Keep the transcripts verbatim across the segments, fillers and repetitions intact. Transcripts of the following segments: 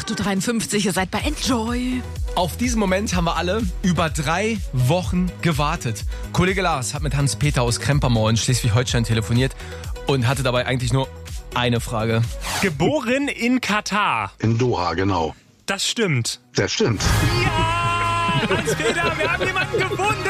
acht Uhr dreiundfünfzig, ihr seid bei Enjoy. Auf diesen Moment haben wir alle über drei Wochen gewartet. Kollege Lars hat mit Hans-Peter aus Krempermoor in Schleswig-Holstein telefoniert und hatte dabei eigentlich nur eine Frage. Geboren in Katar. In Doha, genau. Das stimmt. Das stimmt. Ja! Hans-Peter, wir haben jemanden gefunden!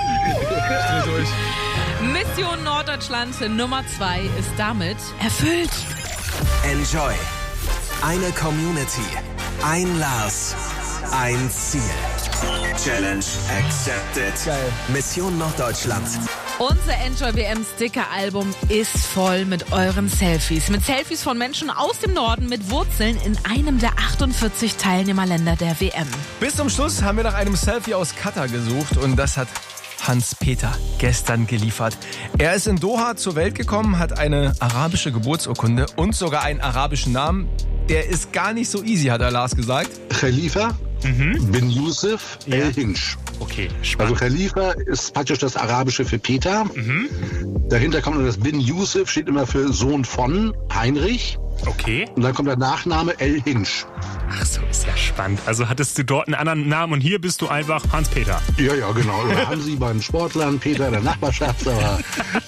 Mission Norddeutschland Nummer zwei ist damit erfüllt. Enjoy. Eine Community. Ein Lars. Ein Ziel. Challenge accepted. Geil. Mission Norddeutschland. Unser Enjoy W M Sticker-Album ist voll mit euren Selfies. Mit Selfies von Menschen aus dem Norden mit Wurzeln in einem der achtundvierzig Teilnehmerländer der W M. Bis zum Schluss haben wir nach einem Selfie aus Katar gesucht und das hat Hans-Peter gestern geliefert. Er ist in Doha zur Welt gekommen, hat eine arabische Geburtsurkunde und sogar einen arabischen Namen. Der ist gar nicht so easy, hat er Lars gesagt. Khalifa Mhm. bin Yusuf Ja. El Hinsch. Okay, Also spannend. Khalifa ist praktisch das Arabische für Peter. Mhm. Dahinter kommt noch das Bin Yusuf, steht immer für Sohn von Heinrich. Okay. Und dann kommt der Nachname El Hinsch. Ach so, ist ja spannend. Also hattest du dort einen anderen Namen und hier bist du einfach Hans-Peter. Ja, ja, genau. Oder haben Sie beim Sportlern, Peter in der Nachbarschaft, aber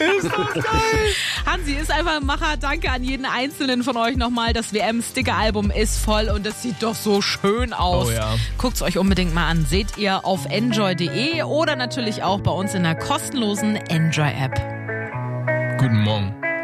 Hansi ist einfach ein Macher. Danke an jeden einzelnen von euch nochmal. Das W M-Sticker-Album ist voll und das sieht doch so schön aus. Oh ja. Guckt's euch unbedingt mal an. Seht ihr auf enjoy punkt de oder natürlich auch bei uns in der kostenlosen Enjoy-App. Guten Morgen.